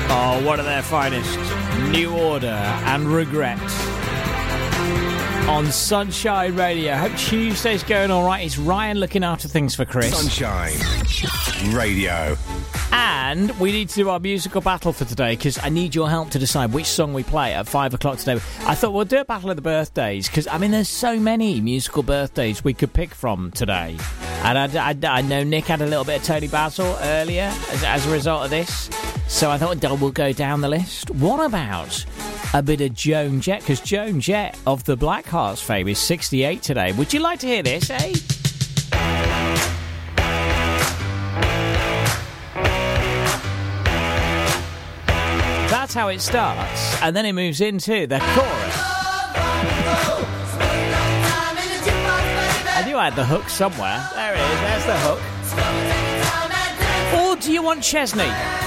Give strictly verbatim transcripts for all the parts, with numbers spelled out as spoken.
Oh, one of their finest. New Order and Regret. On Sunshine Radio. Hope Tuesday's going all right. It's Ryan looking after things for Chris. Sunshine, Sunshine. Radio. And we need to do our musical battle for today because I need your help to decide which song we play at five o'clock today. I thought we'll do a battle of the birthdays because, I mean, there's so many musical birthdays we could pick from today. And I, I, I know Nick had a little bit of Tony Basil earlier as, as a result of this. So I thought we'll go down the list. What about a bit of Joan Jett? Because Joan Jett of the Blackhearts fame is sixty-eight today. Would you like to hear this, eh? That's how it starts, and then it moves into the chorus. I knew I had the hook somewhere. There it is, there's the hook. Or do you want Chesney?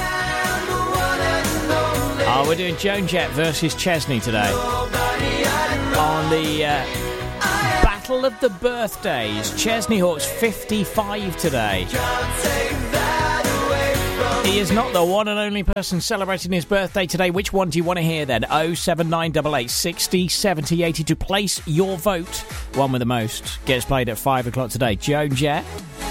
Oh, we're doing Joan Jett versus Chesney today. On the uh, Battle of the Birthdays. Chesney Hawkes, fifty-five today. He is not the one and only person celebrating his birthday today. Which one do you want to hear then? oh seven nine eight eight sixty seventy eighty to place your vote. One with the most gets played at five o'clock today. Joan Jett,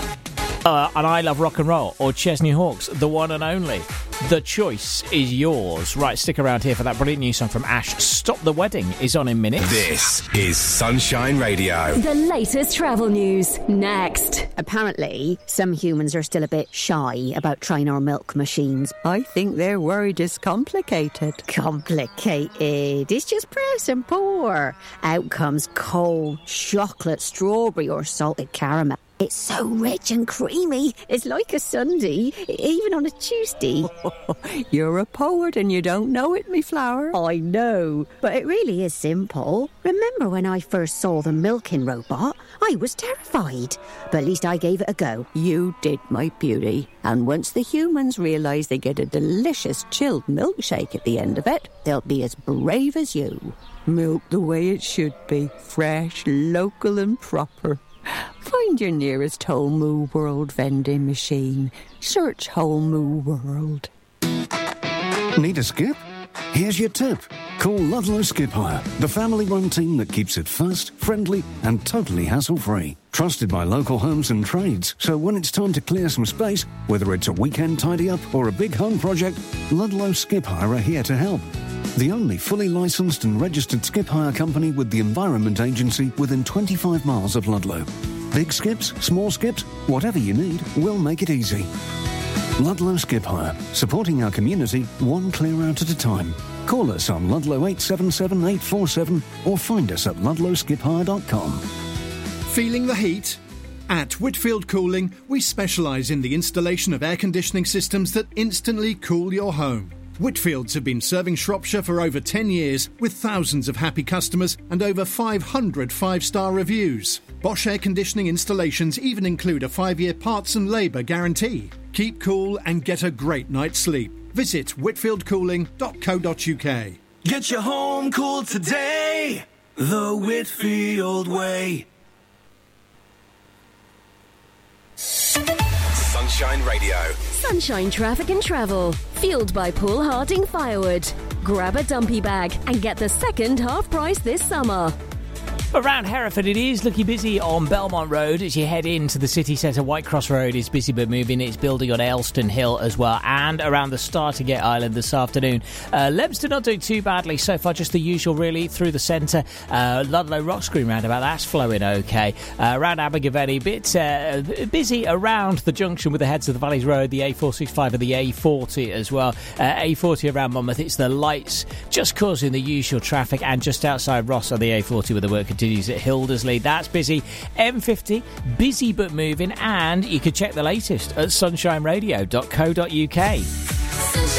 uh, and I Love Rock and Roll, or Chesney Hawkes, the one and only. The choice is yours. Right, stick around here for that brilliant new song from Ash. Stop the Wedding is on in minutes. This is Sunshine Radio. The latest travel news, next. Apparently, some humans are still a bit shy about trying our milk machines. I think they're worried it's complicated. Complicated? It's just press and pour. Out comes cold chocolate, strawberry or salted caramel. It's so rich and creamy. It's like a sundae, even on a Tuesday. You're a poet and you don't know it, me flower. I know, but it really is simple. Remember when I first saw the milking robot? I was terrified, but at least I gave it a go. You did, my beauty. And once the humans realise they get a delicious chilled milkshake at the end of it, they'll be as brave as you. Milk the way it should be, fresh, local and proper. Find your nearest Whole Moo World vending machine. Search Whole Moo World. Need a skip? Here's your tip. Call Ludlow Skip Hire, the family-run team that keeps it fast, friendly and totally hassle-free. Trusted by local homes and trades, so when it's time to clear some space, whether it's a weekend tidy-up or a big home project, Ludlow Skip Hire are here to help. The only fully licensed and registered skip hire company with the Environment Agency within twenty-five miles of Ludlow. Big skips, small skips, whatever you need, we'll make it easy. Ludlow Skip Hire, supporting our community one clear out at a time. Call us on Ludlow eight seven seven eight four seven or find us at ludlow skip hire dot com. Feeling the heat? At Whitfield Cooling, we specialise in the installation of air conditioning systems that instantly cool your home. Whitfields have been serving Shropshire for over ten years with thousands of happy customers and over five hundred five-star reviews. Bosch air conditioning installations even include a five-year parts and labour guarantee. Keep cool and get a great night's sleep. Visit whitfield cooling dot co dot uk. Get your home cool today, the Whitfield way. Sunshine Radio. Sunshine Traffic and Travel. Fueled by Paul Harding Firewood. Grab a dumpy bag and get the second half price this summer. Around Hereford, it is looking busy on Belmont Road as you head into the city centre. Whitecross Road is busy but moving. It's building on Elston Hill as well, and around the Startergate Island this afternoon. Uh, Lebston not doing too badly so far, just the usual really through the centre. Uh, Ludlow Roxgreen roundabout, that's flowing okay. Uh, around Abergavenny, bit uh, busy around the junction with the Heads of the Valleys Road, the A four sixty-five and the A forty as well. Uh, A forty around Monmouth, it's the lights just causing the usual traffic, and just outside Ross on the A forty with the work continues at Hildersley. That's busy. M fifty, busy but moving, and you can check the latest at sunshine radio dot co dot uk.